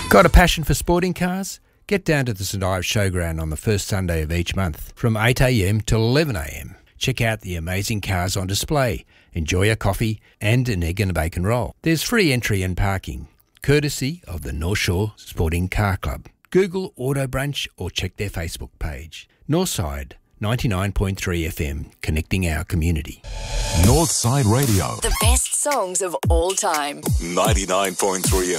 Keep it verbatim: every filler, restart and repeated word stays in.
Got a passion for sporting cars? Get down to the St Ives Showground on the first Sunday of each month from eight a m till eleven a m. Check out the amazing cars on display, enjoy a coffee and an egg and a bacon roll. There's free entry and parking, courtesy of the North Shore Sporting Car Club. Google Auto Brunch or check their Facebook page. Northside ninety-nine point three F M, connecting our community. Northside Radio. The best songs of all time. ninety-nine point three